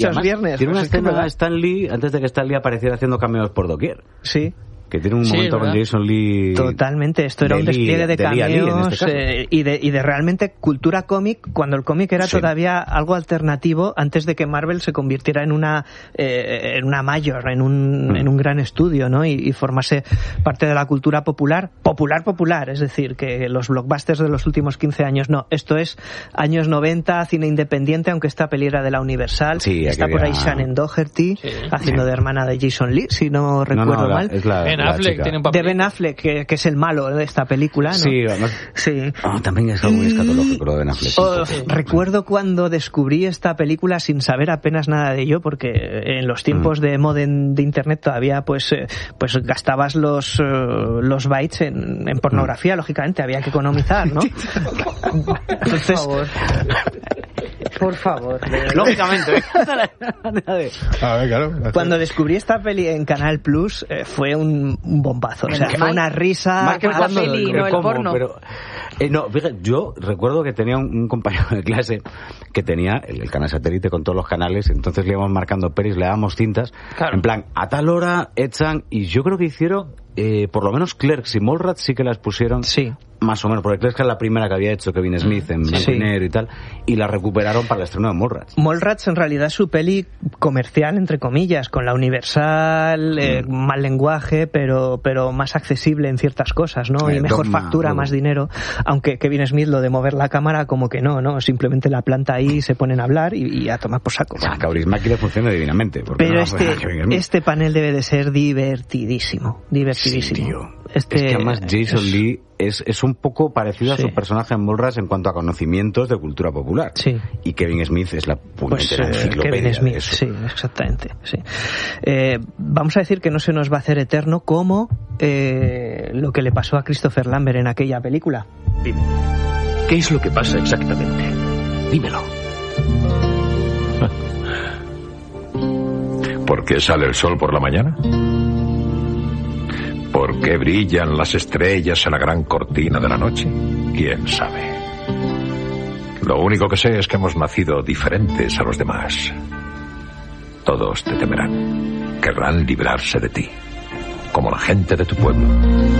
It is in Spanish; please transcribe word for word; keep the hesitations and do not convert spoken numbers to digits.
además, viernes. Tiene una pues escena es que a Stan Lee, antes de que Stan Lee apareciera haciendo cameos por doquier. Sí. Que tiene un Sí, momento con ¿verdad? Jason Lee... Totalmente, esto era de un Lee- despliegue de de Lee a Lee, en cameos este caso. eh, y, de, y de realmente cultura cómic, cuando el cómic era Sí. todavía algo alternativo antes de que Marvel se convirtiera en una eh, en una mayor, en un, Mm. en un gran estudio, ¿no? Y, y formase parte de la cultura popular, popular, popular, es decir, que los blockbusters de los últimos quince años, no, esto es años noventa, cine independiente, aunque esta peli era de la Universal, Sí, está aquí por ahí había- Shannon Doherty, Sí. haciendo de hermana de Jason Lee, si no No, recuerdo no, la- mal. es la, Ben la Affleck chica. tiene un De papel. Ben Affleck, que, que es el malo de esta película, ¿no? Sí, además... Sí. Ah, también es algo muy escatológico lo de Ben Affleck. Oh, recuerdo cuando descubrí esta película sin saber apenas nada de ello, porque en los tiempos Mm. de modem de internet todavía pues eh, pues gastabas los eh, los bytes en, en pornografía, lógicamente había que economizar, ¿no? Entonces, Por favor. Por favor. Lógicamente. A ver, claro. cuando descubrí esta peli en Canal Plus eh, fue un, un bombazo, o sea, Menos fue mal. una risa. Más que la cuando- peli, no el ¿Cómo? porno. Pero, eh, no, fíjate, yo recuerdo que tenía un, un compañero de clase que tenía el, el canal satélite con todos los canales, entonces le íbamos marcando pelis, le dábamos cintas, Claro. en plan, a tal hora echan, y yo creo que hicieron, eh, por lo menos Clerks y Mallrats sí que las pusieron, Sí. más o menos, porque Clerks es la primera que había hecho Kevin Smith en blanco Sí. y negro y tal, y la recuperaron para el estreno de Mallrats. Mallrats en realidad es su peli comercial, entre comillas, con la Universal, eh, Mm. mal lenguaje, pero pero más accesible en ciertas cosas, ¿no? Eh, y mejor Dogma, factura, Dogma. más dinero. Aunque Kevin Smith lo de mover la cámara como que no, ¿no? Simplemente la planta ahí y se ponen a hablar y, y a tomar por saco. O sea, Kaurismäki le funciona divinamente. porque Pero no este, a Kevin Smith. este panel debe de ser divertidísimo, divertidísimo. Sí, tío. Este, es que además Jason es- Lee es, es un poco parecido Sí. a su personaje en Mallrats en cuanto a conocimientos de cultura popular. Sí. Y Kevin Smith es la Pues puñetera eh, enciclopedia Kevin Smith, de eso. sí, exactamente. Sí. Eh, vamos a decir que no se nos va a hacer eterno como eh, lo que le pasó a Christopher Lambert en aquella película. Dime, ¿qué es lo que pasa exactamente? Dímelo. ¿Por qué sale el sol por la mañana? ¿Por qué brillan las estrellas en la gran cortina de la noche? ¿Quién sabe? Lo único que sé es que hemos nacido diferentes a los demás. Todos te temerán. Querrán librarse de ti, como la gente de tu pueblo.